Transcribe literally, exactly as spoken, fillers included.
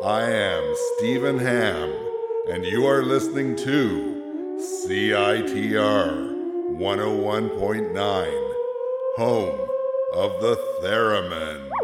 I am Stephen Ham, and you are listening to C I T R one oh one point nine, home of the Theremin.